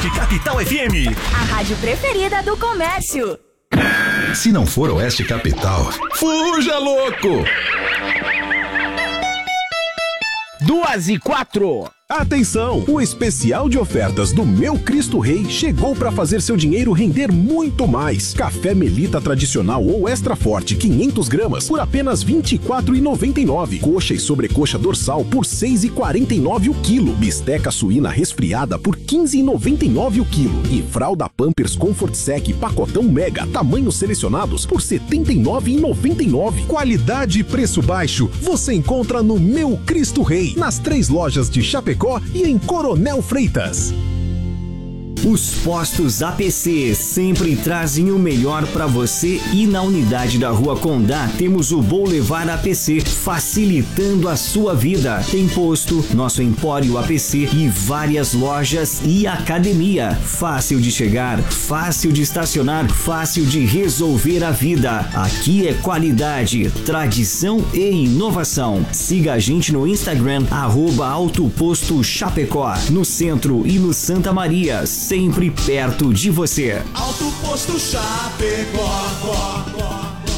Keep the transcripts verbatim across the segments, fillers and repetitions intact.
Oeste Capital F M. A rádio preferida do comércio. Se não for Oeste Capital, fuja, louco! Duas e quatro. Atenção! O especial de ofertas do Meu Cristo Rei chegou para fazer seu dinheiro render muito mais. Café Melita tradicional ou extra forte quinhentas gramas por apenas vinte e quatro reais e noventa e nove centavos. Coxa e sobrecoxa dorsal por seis reais e quarenta e nove centavos o quilo. Bisteca suína resfriada por quinze reais e noventa e nove centavos o quilo. E fralda Pampers Comfort Sec pacotão mega tamanhos selecionados por setenta e nove reais e noventa e nove centavos. Qualidade e preço baixo você encontra no Meu Cristo Rei, nas três lojas de Chapecó e em Coronel Freitas. Os postos A P C sempre trazem o melhor para você e na unidade da Rua Condá temos o Boulevard A P C, facilitando a sua vida. Tem posto, nosso Empório A P C e várias lojas e academia. Fácil de chegar, fácil de estacionar, fácil de resolver a vida. Aqui é qualidade, tradição e inovação. Siga a gente no Instagram, arroba Alto Posto Chapecó, no centro e no Santa Maria, sempre perto de você. Alto Posto Chapecó.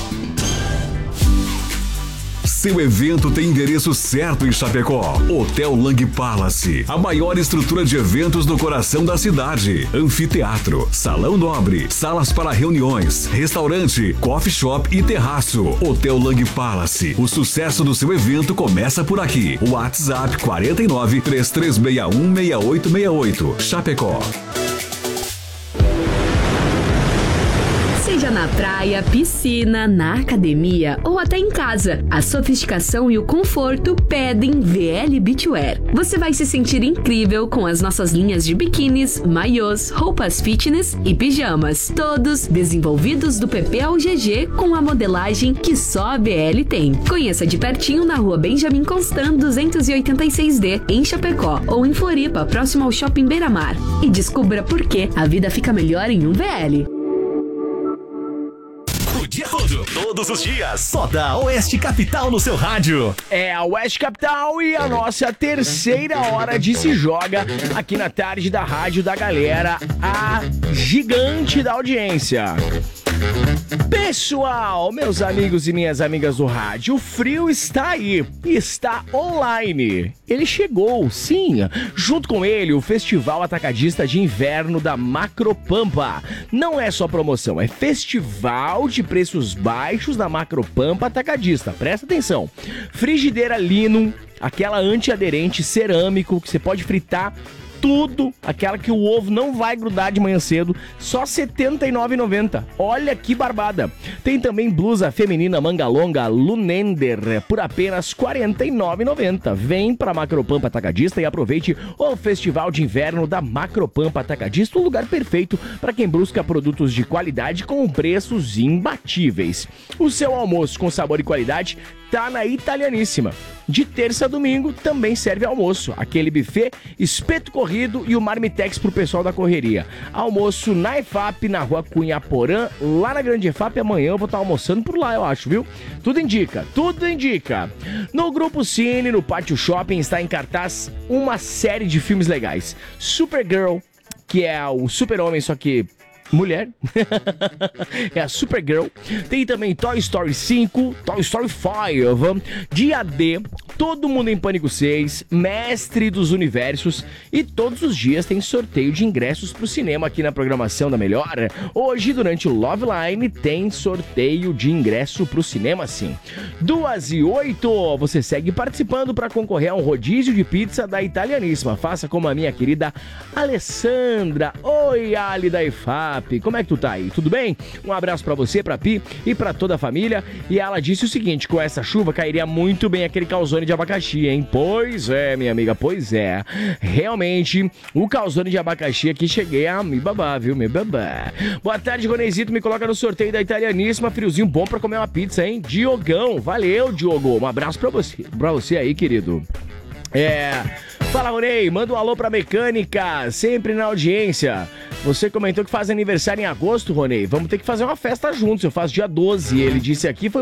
Seu evento tem endereço certo em Chapecó. Hotel Lang Palace, a maior estrutura de eventos no coração da cidade. Anfiteatro, salão nobre, salas para reuniões, restaurante, coffee shop e terraço. Hotel Lang Palace, o sucesso do seu evento começa por aqui. WhatsApp quarenta e nove, três três seis um, seis oito seis oito. Chapecó. Seja na praia, piscina, na academia ou até em casa, a sofisticação e o conforto pedem V L Beachwear. Você vai se sentir incrível com as nossas linhas de biquínis, maiôs, roupas fitness e pijamas. Todos desenvolvidos do P P ao G G com a modelagem que só a B L tem. Conheça de pertinho na Rua Benjamin Constant duzentos e oitenta e seis D, em Chapecó, ou em Floripa, próximo ao Shopping Beira-Mar. E descubra por que a vida fica melhor em um V L. O dia todo, todos os dias, só da Oeste Capital no seu rádio. É a Oeste Capital e a nossa terceira hora de Se Joga aqui na tarde da Rádio da Galera, a gigante da audiência. Pessoal, meus amigos e minhas amigas do rádio, o frio está aí, está online. Ele chegou, sim, junto com ele o Festival Atacadista de Inverno da Macropampa. Não é só promoção, é festival de preços baixos da Macropampa Atacadista. Presta atenção. Frigideira Linum, aquela antiaderente cerâmico que você pode fritar tudo, aquela que o ovo não vai grudar de manhã cedo, só setenta e nove reais e noventa centavos. Olha que barbada. Tem também blusa feminina manga longa Lunender por apenas quarenta e nove reais e noventa centavos. Vem para Macropampa Atacadista e aproveite o Festival de Inverno da Macropampa Atacadista, um lugar perfeito para quem busca produtos de qualidade com preços imbatíveis. O seu almoço com sabor e qualidade tá na Italianíssima. De terça a domingo também serve almoço, aquele buffet, espeto corrido e o marmitex pro pessoal da correria. Almoço na E F A P, na Rua Cunha Porã, lá na Grande E F A P. Amanhã eu vou estar almoçando por lá, eu acho, viu? Tudo indica, tudo indica. No Grupo Cine, no Pátio Shopping, está em cartaz uma série de filmes legais. Supergirl, que é o super-homem, só que mulher. É a Supergirl. Tem também Toy Story cinco, Toy Story cinco, Dia D, Todo Mundo em Pânico seis, Mestre dos Universos, e todos os dias tem sorteio de ingressos pro cinema aqui na programação da Melhor. Hoje, durante o Love Line, tem sorteio de ingresso pro cinema, sim. Duas e oito, você segue participando para concorrer a um rodízio de pizza da Italianíssima. Faça como a minha querida Alessandra. Oi, Ali da E F A P. Como é que tu tá aí? Tudo bem? Um abraço pra você, pra Pi e pra toda a família. E ela disse o seguinte: com essa chuva cairia muito bem aquele calzone de abacaxi, hein? Pois é, minha amiga, pois é. Realmente, o calzone de abacaxi aqui cheguei a me babar, viu? Me babar. Boa tarde, Gonezito. Me coloca no sorteio da Italianíssima. Friozinho bom pra comer uma pizza, hein? Diogão. Valeu, Diogo. Um abraço pra você, pra você aí, querido. É... Fala, Ronei, manda um alô pra mecânica, sempre na audiência. Você comentou que faz aniversário em agosto, Ronei. Vamos ter que fazer uma festa juntos, eu faço dia doze. Ele disse aqui, foi